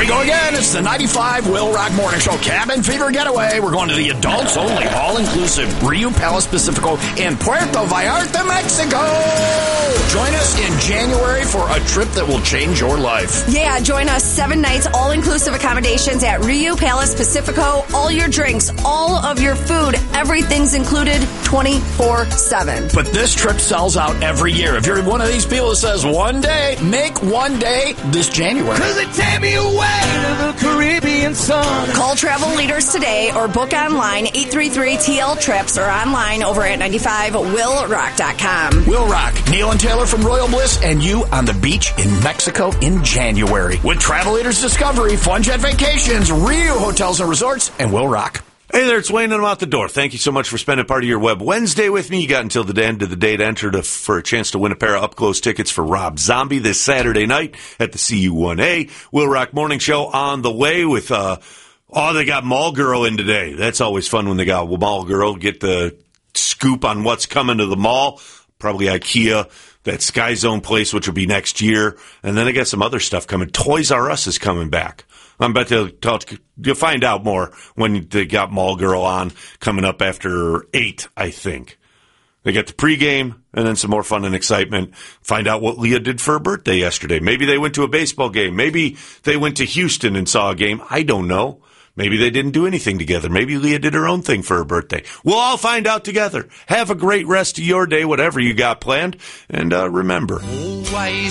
we go again. It's the 95 Will Rock Morning Show Cabin Fever Getaway. We're going to the adults only, all-inclusive Rio Palace Pacifico in Puerto Vallarta, Mexico. Join us in January for a trip that will change your life. Yeah, join us 7 nights, all-inclusive accommodations at Rio Palace Pacifico. All your drinks, all of your food, everything's included 24/7. But this trip sells out every year. If you're one of these people that says one day, make one day this January. 'Cause it take me away to the Caribbean sun. Call Travel Leaders today or book online 833-TL-TRIPS or online over at 95willrock.com. Will Rock, Neil and Taylor from Royal Bliss, and you on the beach in Mexico in January. With Travel Leaders Discovery, Fun Jet Vacations, Rio Hotels and Resorts, and Will Rock. Hey there, it's Wayne and I'm out the door. Thank you so much for spending part of your Web Wednesday with me. You got until the end of the day to enter for a chance to win a pair of up-close tickets for Rob Zombie this Saturday night at the CU1A. Will Rock Morning Show on the way with, they got Mall Girl in today. That's always fun when they got Mall Girl. Get the scoop on what's coming to the mall. Probably IKEA, that Sky Zone place, which will be next year. And then they got some other stuff coming. Toys R Us is coming back. I'm about to you'll find out more when they got Mall Girl on coming up after 8, I think. They got the pregame and then some more fun and excitement. Find out what Leah did for her birthday yesterday. Maybe they went to a baseball game. Maybe they went to Houston and saw a game. I don't know. Maybe they didn't do anything together. Maybe Leah did her own thing for her birthday. We'll all find out together. Have a great rest of your day, whatever you got planned. And remember,